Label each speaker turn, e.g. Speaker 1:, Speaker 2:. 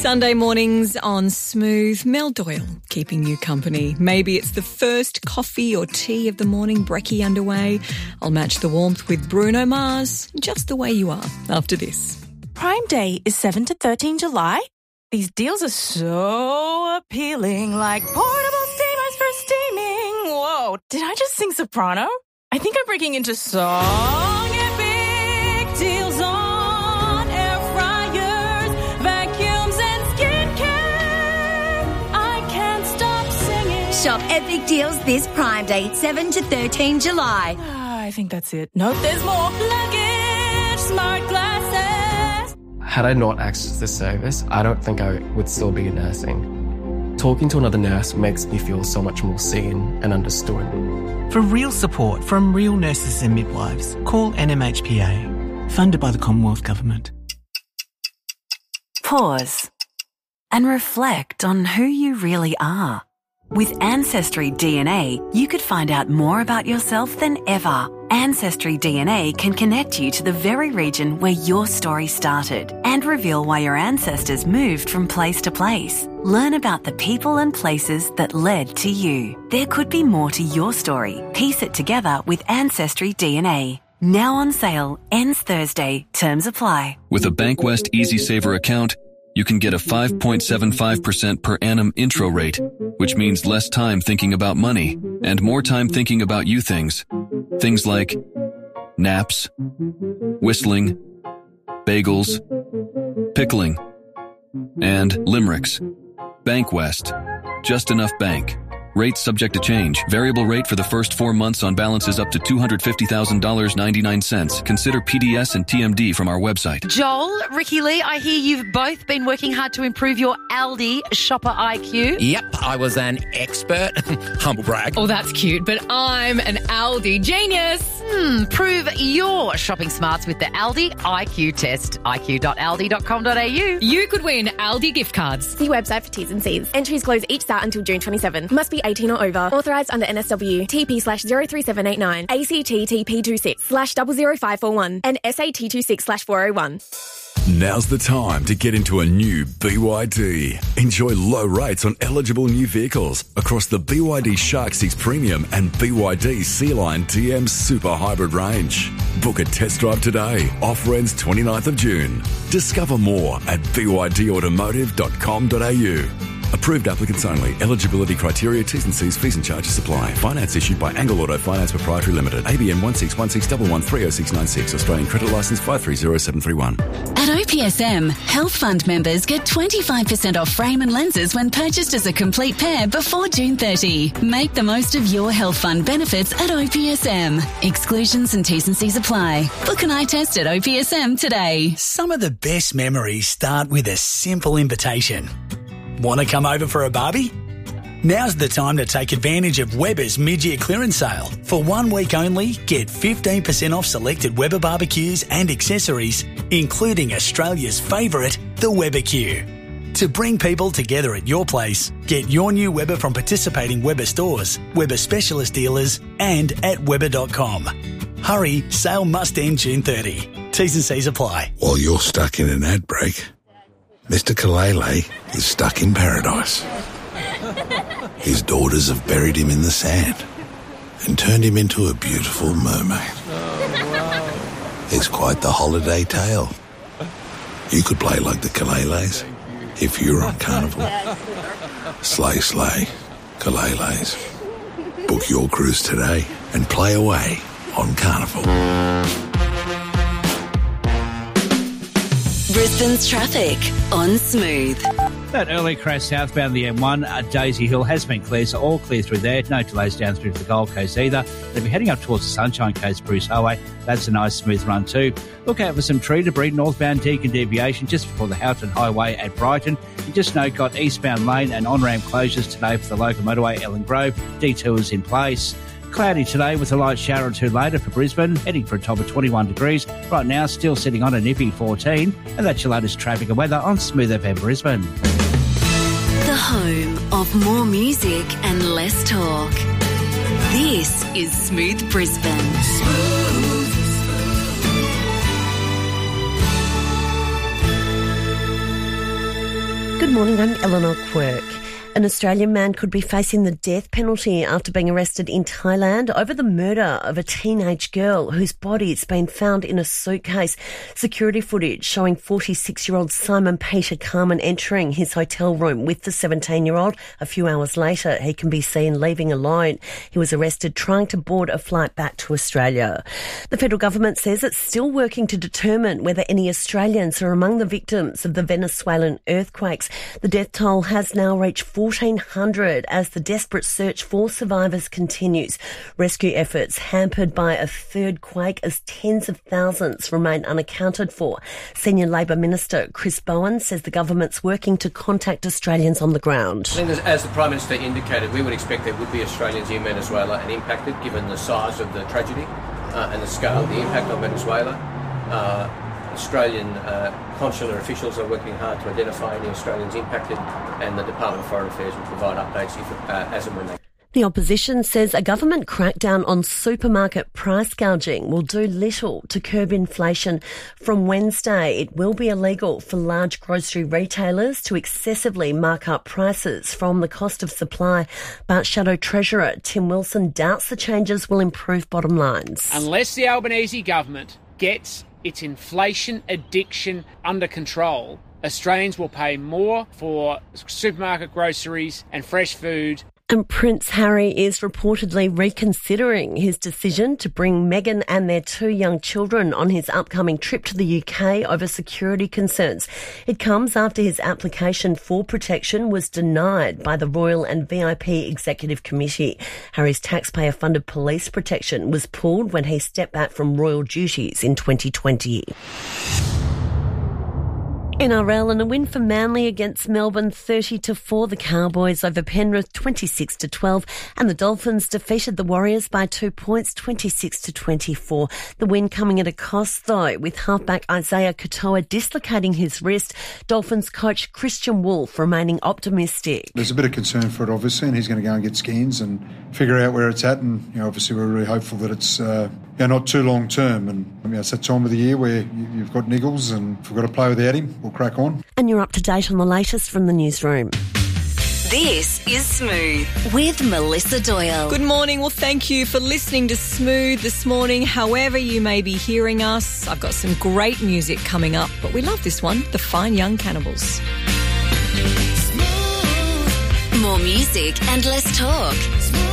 Speaker 1: Sunday mornings on Smooth, Mel Doyle keeping you company. Maybe it's the first coffee or tea of the morning brekkie underway. I'll match the warmth with Bruno Mars, just the way you are, after this.
Speaker 2: Prime Day is 7 to 13 July. These deals are so appealing, like portable steamers for steaming. Whoa, did I just sing soprano? I think I'm breaking into song. Big deals on air fryers, vacuums and skincare. I can't stop singing.
Speaker 3: Shop epic deals this Prime Day, 7 to 13 July.
Speaker 2: I think that's it. Nope, there's more. Luggage, smart glasses.
Speaker 4: Had I not accessed this service, I don't think I would still be nursing. Talking to another nurse makes me feel so much more seen and understood.
Speaker 5: For real support from real nurses and midwives, call NMHPA, funded by the Commonwealth Government.
Speaker 6: Pause and reflect on who you really are. With Ancestry DNA, you could find out more about yourself than ever. Ancestry DNA can connect you to the very region where your story started and reveal why your ancestors moved from place to place. Learn about the people and places that led to you. There could be more to your story. Piece it together with Ancestry DNA. Now on sale, ends Thursday. Terms apply.
Speaker 7: With a Bankwest Easy Saver account, you can get a 5.75% per annum intro rate, which means less time thinking about money and more time thinking about you things. Things like naps, whistling, bagels, pickling, and limericks. Bankwest. Just enough bank. Rate subject to change. Variable rate for the first 4 months on balances up to $250,000.99. Consider PDS and TMD from our website.
Speaker 8: Joel, Ricky Lee, I hear you've both been working hard to improve your Aldi shopper IQ.
Speaker 9: Yep, I was an expert. Humble brag.
Speaker 10: Oh, that's cute, but I'm an Aldi genius.
Speaker 8: Prove your shopping smarts with the Aldi IQ test. iq.aldi.com.au.
Speaker 10: You could win Aldi gift cards.
Speaker 11: See website for T's and C's. Entries close each start until June 27. Must be 18 or over. Authorised under NSW. TP/03789. ACT TP26/00541. And SAT 26/401.
Speaker 12: Now's the time to get into a new BYD. Enjoy low rates on eligible new vehicles across the BYD Shark 6 Premium and BYD Sea-Line TM Super Hybrid range. Book a test drive today. Offer ends 29th of June. Discover more at bydautomotive.com.au. Approved applicants only. Eligibility criteria, T's and C's, fees and charges apply. Finance issued by Angle Auto Finance Proprietary Limited. ABN 161611309696. Australian Credit Licence 530731.
Speaker 13: At OPSM, Health Fund members get 25% off frame and lenses when purchased as a complete pair before June 30. Make the most of your Health Fund benefits at OPSM. Exclusions and T's and C's apply. Book an eye test at OPSM today.
Speaker 14: Some of the best memories start with a simple invitation. Want to come over for a barbie? Now's the time to take advantage of Weber's mid-year clearance sale. For 1 week only, get 15% off selected Weber barbecues and accessories, including Australia's favourite, the Weber Q. To bring people together at your place, get your new Weber from participating Weber stores, Weber specialist dealers, and at Weber.com. Hurry, sale must end June 30. T's and C's apply.
Speaker 15: While you're stuck in an ad break, Mr. Kalele is stuck in paradise. His daughters have buried him in the sand and turned him into a beautiful mermaid. It's quite the holiday tale. You could play like the Kaleles if you were on Carnival. Slay, slay, Kaleles. Book your cruise today and play away on Carnival.
Speaker 13: Brisbane's traffic on Smooth.
Speaker 16: That early crash southbound the M1 at Daisy Hill has been clear, so all clear through there. No delays down through to the Gold Coast either. If you're heading up towards the Sunshine Coast, Bruce Highway, that's a nice smooth run too. Look out for some tree debris northbound Deakin deviation just before the Houghton Highway at Brighton. You just note got eastbound lane and on-ramp closures today for the local motorway Ellen Grove. detours in place. Cloudy today with a light shower or two later for Brisbane, heading for a top of 21 degrees. Right now, still sitting on a nippy 14. And that's your latest traffic and weather on Smooth FM Brisbane.
Speaker 13: The home of more music and less talk. This is Smooth Brisbane. Smooth.
Speaker 17: Good morning, I'm Eleanor Quirk. An Australian man could be facing the death penalty after being arrested in Thailand over the murder of a teenage girl whose body has been found in a suitcase. Security footage showing 46-year-old Simon Peter Carman entering his hotel room with the 17-year-old. A few hours later, he can be seen leaving alone. He was arrested trying to board a flight back to Australia. The federal government says it's still working to determine whether any Australians are among the victims of the Venezuelan earthquakes. The death toll has now reached 1,400 as the desperate search for survivors continues. Rescue efforts hampered by a third quake as tens of thousands remain unaccounted for. Senior Labor Minister Chris Bowen says the government's working to contact Australians on the ground.
Speaker 18: I think as the Prime Minister indicated, we would expect there would be Australians in Venezuela and impacted given the size of the tragedy and the scale of the impact on Venezuela. Australian consular officials are working hard to identify any Australians impacted, and the Department of Foreign Affairs will provide updates as and when they.
Speaker 17: The opposition says a government crackdown on supermarket price gouging will do little to curb inflation. From Wednesday, it will be illegal for large grocery retailers to excessively mark up prices from the cost of supply. But Shadow Treasurer Tim Wilson doubts the changes will improve bottom lines.
Speaker 19: Unless the Albanese government gets its inflation addiction under control, Australians will pay more for supermarket groceries and fresh food.
Speaker 17: And Prince Harry is reportedly reconsidering his decision to bring Meghan and their 2 young children on his upcoming trip to the UK over security concerns. It comes after his application for protection was denied by the Royal and VIP Executive Committee. Harry's taxpayer-funded police protection was pulled when he stepped back from royal duties in 2020. NRL and a win for Manly against Melbourne 30-4. The Cowboys over Penrith 26-12, and the Dolphins defeated the Warriors by 2 points 26-24. The win coming at a cost though, with halfback Isaiah Katoa dislocating his wrist. Dolphins coach Christian Wolf remaining optimistic.
Speaker 20: There's a bit of concern for it obviously, and he's going to go and get scans and figure out where it's at, and obviously we're really hopeful that it's not too long term, and it's that time of the year where you've got niggles, and if we've got to play without him, we'll crack on.
Speaker 17: And you're up to date on the latest from the newsroom.
Speaker 13: This is Smooth with Melissa Doyle.
Speaker 1: Good morning. Well, thank you for listening to Smooth this morning. However you may be hearing us, I've got some great music coming up, but we love this one, The Fine Young Cannibals.
Speaker 13: More music and less talk.